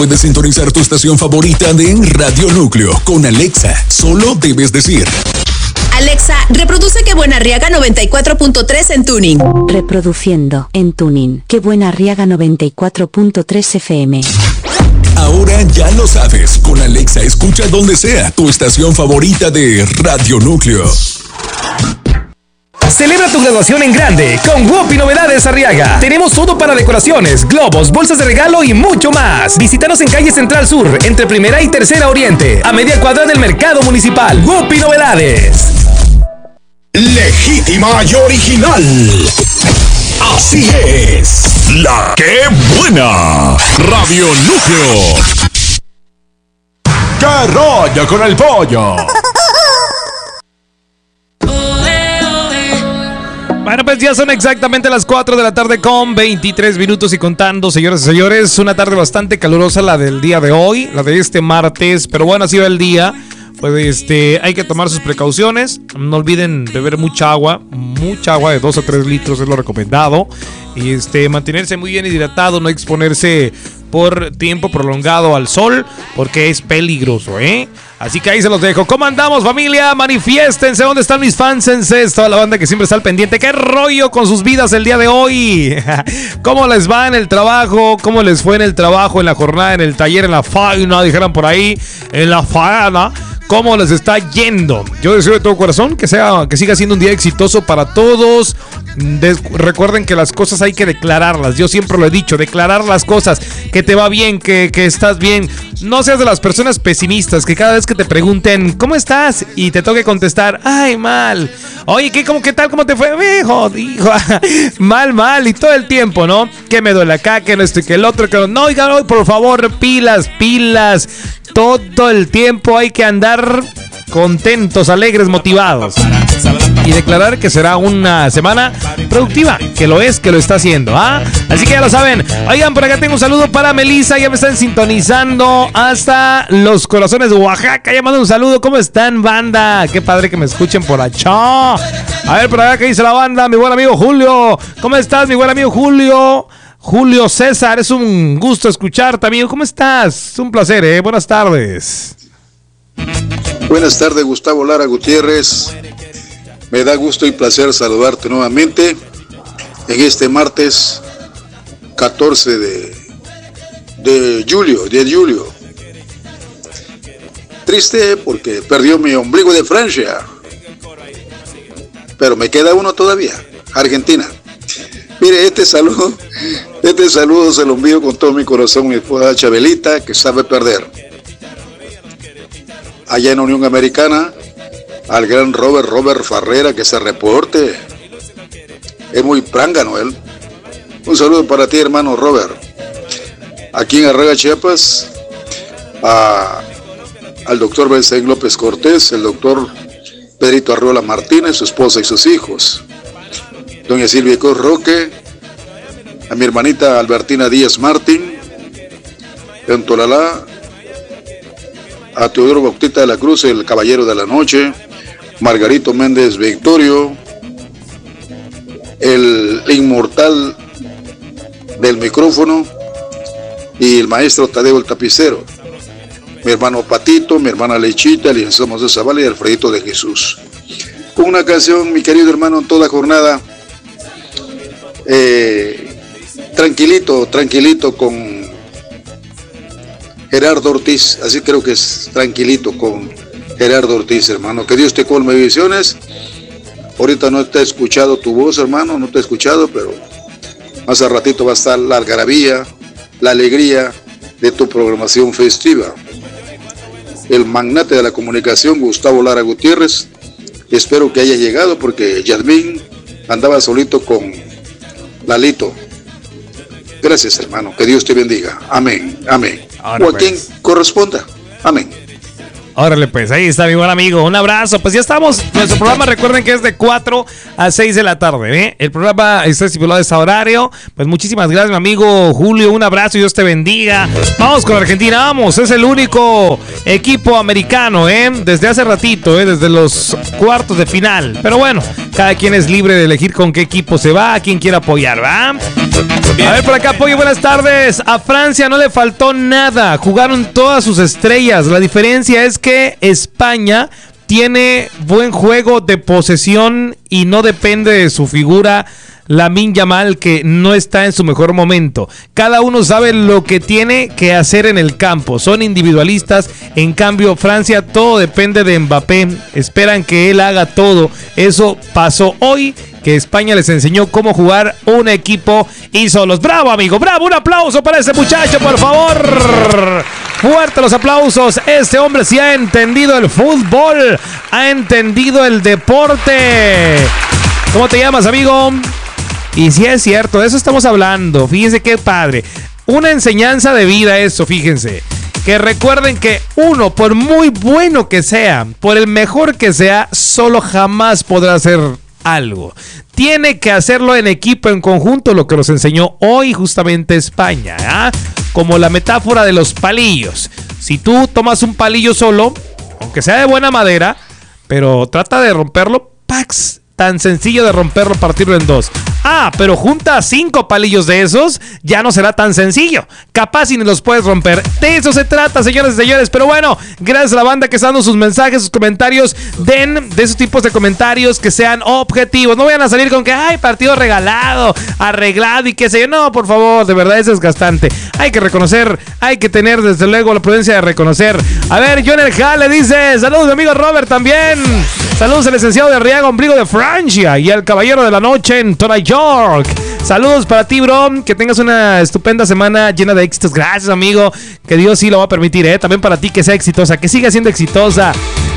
Puedes sintonizar tu estación favorita de Radio Núcleo con Alexa. Solo debes decir: Alexa, reproduce Qué Buena Arriaga 94.3 en Tuning. Reproduciendo en Tuning Qué Buena Arriaga 94.3 FM. Ahora ya lo sabes, con Alexa escucha donde sea tu estación favorita de Radio Núcleo. Celebra tu graduación en grande con Wopi Novedades Arriaga. Tenemos todo para decoraciones, globos, bolsas de regalo y mucho más. Visítanos en calle Central Sur, entre Primera y Tercera Oriente, a media cuadra del Mercado Municipal. Wopi Novedades. Legítima y original. Así es. La que buena. Radio Núcleo. ¡Qué rollo con el pollo! Bueno, pues ya son exactamente las 4 de la tarde con 23 minutos y contando, señoras y señores. Una tarde bastante calurosa la del día de hoy, la de este martes, pero bueno, así va el día. Pues hay que tomar sus precauciones. No olviden beber mucha agua de 2 a 3 litros es lo recomendado. Y mantenerse muy bien hidratado, no exponerse por tiempo prolongado al sol, porque es peligroso, Así que ahí se los dejo. ¿Cómo andamos, familia? Manifiéstense. ¿Dónde están mis fansenses? Toda la banda que siempre está al pendiente. ¿Qué rollo con sus vidas el día de hoy? ¿Cómo les va en el trabajo? ¿Cómo les fue en el trabajo, en la jornada, en el taller, en la faena? Dijeran por ahí, en la faena. ¿Cómo les está yendo? Yo deseo de todo corazón que siga siendo un día exitoso para todos. Recuerden que las cosas hay que declararlas. Yo siempre lo he dicho, declarar las cosas. Que te va bien, que estás bien. No seas de las personas pesimistas que cada vez que te pregunten ¿cómo estás? Y te toque contestar ¡ay, mal! Oye, ¿qué tal? ¿Cómo te fue? Hijo, mal. Y todo el tiempo, ¿no? Que me duele acá, que no estoy, que el otro, que no. Oigan, por favor, pilas. Todo el tiempo hay que andar contentos, alegres, motivados. Y declarar que será una semana productiva, que lo está haciendo, Así que ya lo saben. Oigan, por acá tengo un saludo para Melissa, ya me están sintonizando hasta Los Corazones de Oaxaca. Ya mando un saludo, ¿cómo están, banda? Qué padre que me escuchen por allá. A ver, por acá, ¿qué dice la banda? Mi buen amigo Julio, ¿cómo estás, mi buen amigo Julio? Julio César, es un gusto escucharte, amigo. ¿Cómo estás? Es un placer, Buenas tardes. Buenas tardes, Gustavo Lara Gutiérrez. Me da gusto y placer saludarte nuevamente en este martes 14 de julio. Triste porque perdió mi ombligo de Francia, pero me queda uno todavía, Argentina. Mire, este saludo se lo envío con todo mi corazón a mi esposa Chabelita, que sabe perder. Allá en Unión Americana, al gran Robert Farrera, que se reporte. Es muy prángano él. Un saludo para ti, hermano Robert. Aquí en Arrega, Chiapas, al doctor Benzaín López Cortés, el doctor Pedrito Arriola Martínez, su esposa y sus hijos. Doña Silvia Cos Roque, a mi hermanita Albertina Díaz Martín, en Tolalá, a Teodoro Bautista de la Cruz, el Caballero de la Noche, Margarito Méndez Victorio, el inmortal del micrófono y el maestro Tadeo el Tapicero, mi hermano Patito, mi hermana Lechita, el licenciado Moisés Zavala y Alfredito de Jesús. Con una canción, mi querido hermano, en toda jornada, tranquilito con Gerardo Ortiz, así creo que es tranquilito con Gerardo Ortiz, hermano. Que Dios te colme de visiones. Ahorita no te he escuchado tu voz, hermano, no te he escuchado, pero más al ratito va a estar la algarabía, la alegría de tu programación festiva. El magnate de la comunicación, Gustavo Lara Gutiérrez, espero que haya llegado porque Yasmín andaba solito con Lalito. Gracias, hermano, que Dios te bendiga. Amén. O a quien corresponda. Amén. Órale, pues, ahí está mi buen amigo. Un abrazo. Pues ya estamos. Nuestro programa, recuerden que es de 4 a 6 de la tarde, ¿eh? El programa está estipulado a ese horario. Pues muchísimas gracias, mi amigo Julio. Un abrazo y Dios te bendiga. Vamos con Argentina, vamos. Es el único equipo americano, ¿eh? Desde hace ratito, desde los cuartos de final. Pero bueno, cada quien es libre de elegir con qué equipo se va, a quién quiere apoyar, ¿va? A ver, por acá, Pollo, buenas tardes. A Francia no le faltó nada. Jugaron todas sus estrellas. La diferencia es que España tiene buen juego de posesión y no depende de su figura Lamine Yamal, que no está en su mejor momento. Cada uno sabe lo que tiene que hacer en el campo. Son individualistas. En cambio, Francia, todo depende de Mbappé. Esperan que él haga todo. Eso pasó hoy, que España les enseñó cómo jugar un equipo y solos. ¡Bravo, amigo! ¡Bravo! Un aplauso para ese muchacho, por favor. Fuerte los aplausos. Este hombre sí ha entendido el fútbol. Ha entendido el deporte. ¿Cómo te llamas, amigo? Y sí es cierto, de eso estamos hablando. Fíjense qué padre. Una enseñanza de vida eso, fíjense. Que recuerden que uno, por muy bueno que sea, por el mejor que sea, solo jamás podrá hacer algo. Tiene que hacerlo en equipo, en conjunto, lo que nos enseñó hoy justamente España, ¿eh? Como la metáfora de los palillos. Si tú tomas un palillo solo, aunque sea de buena madera, pero trata de romperlo, ¡pax! Tan sencillo de romperlo, partirlo en dos. Ah, pero junta 5 palillos de esos, ya no será tan sencillo. Capaz y ni los puedes romper. De eso se trata, señores y señores. Pero bueno, gracias a la banda que está dando sus mensajes, sus comentarios. Den de esos tipos de comentarios que sean objetivos. No vayan a salir con que, ay, partido regalado, arreglado y qué sé yo. No, por favor, de verdad es desgastante. Hay que reconocer, hay que tener desde luego la prudencia de reconocer. A ver, John El Jale dice, saludos mi amigo Robert también. Saludos al licenciado de Arriaga, ombligo de Francia, y al caballero de la noche en Tony York. Saludos para ti, bro. Que tengas una estupenda semana llena de éxitos. Gracias, amigo. Que Dios sí lo va a permitir, ¿eh? También para ti que sea exitosa, que siga siendo exitosa.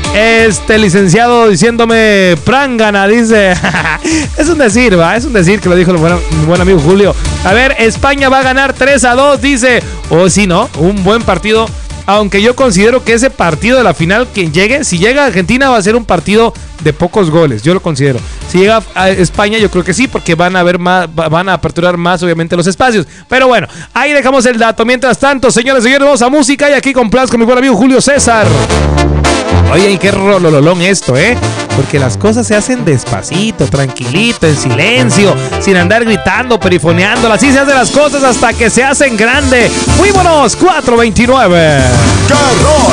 Licenciado diciéndome Prangana, dice. Es un decir, ¿va? Es un decir que lo dijo mi buen amigo Julio. A ver, España va a ganar 3-2, dice. O sí, ¿no? Un buen partido. Aunque yo considero que ese partido de la final, quien llegue, si llega a Argentina va a ser un partido de pocos goles, yo lo considero. Si llega a España, yo creo que sí, porque van a aperturar más, obviamente, los espacios. Pero bueno, ahí dejamos el dato. Mientras tanto, señores y señores, vamos a música y aquí complazco a mi buen amigo Julio César. Oye, qué rolololón esto, ¿eh? Porque las cosas se hacen despacito, tranquilito, en silencio, sin andar gritando, perifoneando. Así se hacen las cosas hasta que se hacen grande. ¡Fuímonos! 429. ¡Qué